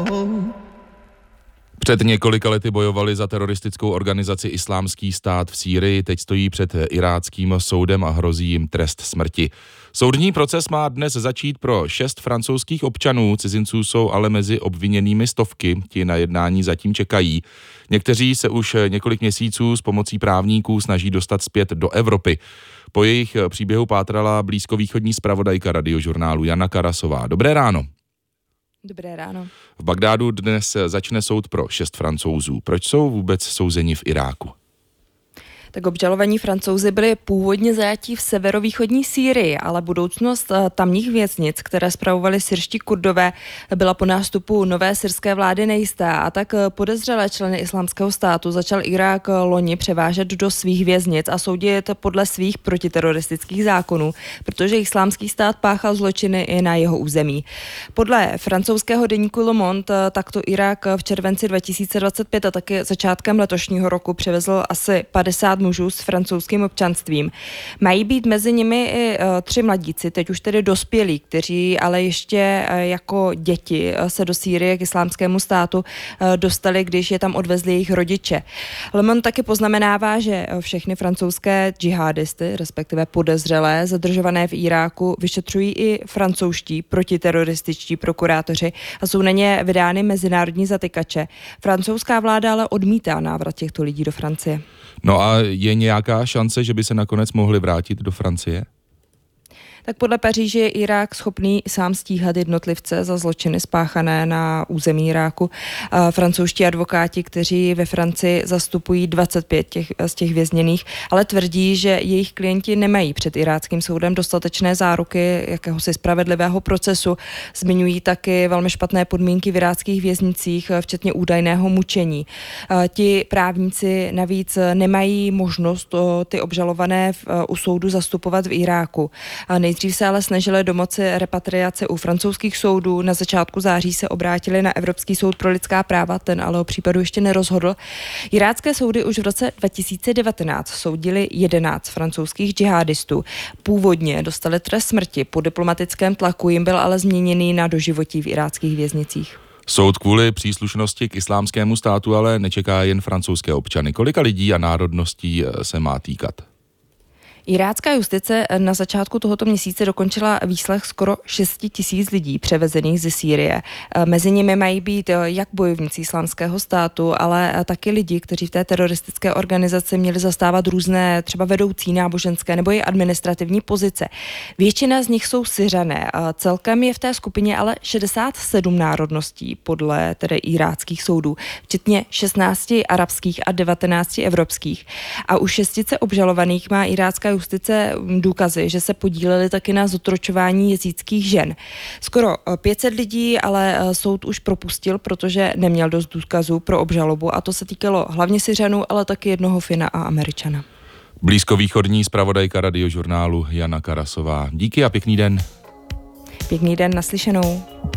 Před několika lety bojovali za teroristickou organizaci Islámský stát v Sýrii, teď stojí před iráckým soudem a hrozí jim trest smrti. Soudní proces má dnes začít pro 6 francouzských občanů, cizinců jsou ale mezi obviněnými stovky, ti na jednání zatím čekají. Někteří se už několik měsíců s pomocí právníků snaží dostat zpět do Evropy. Po jejich příběhu pátrala blízkovýchodní zpravodajka Radiožurnálu Jana Karasová. Dobré ráno. Dobré ráno. V Bagdádu dnes začne soud pro 6 Francouzů. Proč jsou vůbec souzeni v Iráku? Tak obžalovaní Francouzi byli původně zajatí v severovýchodní Sýrii, ale budoucnost tamních věznic, které spravovali syrští Kurdové, byla po nástupu nové syrské vlády nejistá a tak podezřelé členy Islámského státu začal Irák loni převážet do svých věznic a soudit podle svých protiteroristických zákonů, protože Islámský stát páchal zločiny i na jeho území. Podle francouzského deníku Le Monde takto Irák v červenci 2025 a taky začátkem letošního roku převezl asi 50 mužů s francouzským občanstvím. Mají být mezi nimi i 3 mladíci, teď už tedy dospělí, kteří ale ještě jako děti se do Sýrie k Islámskému státu dostali, když je tam odvezli jejich rodiče. Le Monde taky poznamenává, že všechny francouzské džihadisty, respektive podezřelé, zadržované v Iráku, vyšetřují i francouzští protiterorističtí prokurátoři a jsou na ně vydány mezinárodní zatykače. Francouzská vláda ale odmítá návrat těchto lidí do Francie. No a je nějaká šance, že by se nakonec mohli vrátit do Francie? Tak podle Paříže je Irák schopný sám stíhat jednotlivce za zločiny spáchané na území Iráku. Francouzští advokáti, kteří ve Francii zastupují 25 z těch vězněných, ale tvrdí, že jejich klienti nemají před iráckým soudem dostatečné záruky jakéhosi spravedlivého procesu. Zmiňují taky velmi špatné podmínky v iráckých věznicích, včetně údajného mučení. Ti právníci navíc nemají možnost ty obžalované u soudu zastupovat v Iráku. Nejdřív se ale snažili domoci repatriace u francouzských soudů. Na začátku září se obrátili na Evropský soud pro lidská práva, ten ale o případu ještě nerozhodl. Irácké soudy už v roce 2019 soudili 11 francouzských džihadistů. Původně dostali trest smrti, po diplomatickém tlaku jim byl ale změněný na doživotí v iráckých věznicích. Soud kvůli příslušnosti k Islámskému státu ale nečeká jen francouzské občany. Kolika lidí a národností se má týkat? Irácká justice na začátku tohoto měsíce dokončila výslech skoro 6 000 lidí převezených ze Sýrie. Mezi nimi mají být jak bojovníci Islámského státu, ale taky lidi, kteří v té teroristické organizaci měli zastávat různé třeba vedoucí náboženské nebo i administrativní pozice. Většina z nich jsou Syřané. Celkem je v té skupině ale 67 národností podle tedy iráckých soudů, včetně 16 arabských a 19 evropských. A u 6 obžalovaných má irácká justice důkazy, že se podíleli taky na zotročování jezídských žen. Skoro 500 lidí ale soud už propustil, protože neměl dost důkazů pro obžalobu a to se týkalo hlavně Syřanů, ale taky jednoho Fina a Američana. Blízkovýchodní zpravodajka Radiožurnálu Jana Karasová. Díky a pěkný den. Pěkný den, naslyšenou.